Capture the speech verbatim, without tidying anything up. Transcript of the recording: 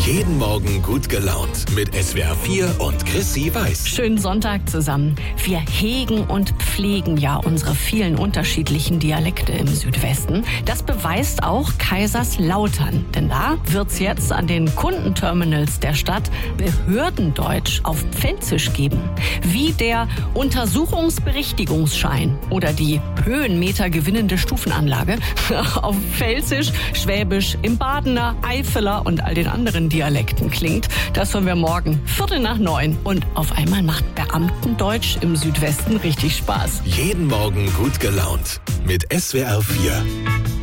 Jeden Morgen gut gelaunt mit S W R vier und Chrissy Weiß. Schönen Sonntag zusammen. Wir hegen und pflegen ja unsere vielen unterschiedlichen Dialekte im Südwesten. Das beweist auch Kaiserslautern. Denn da wird's jetzt an den Kundenterminals der Stadt Behördendeutsch auf Pfälzisch geben. Wie der Untersuchungsberichtigungsschein oder die Höhenmeter gewinnende Stufenanlage auf Pfälzisch, Schwäbisch, im Badener, Eifeler und all den anderen Dialekten klingt. Das hören wir morgen, Viertel nach neun. Und auf einmal macht Beamtendeutsch im Südwesten richtig Spaß. Jeden Morgen gut gelaunt mit S W R vier.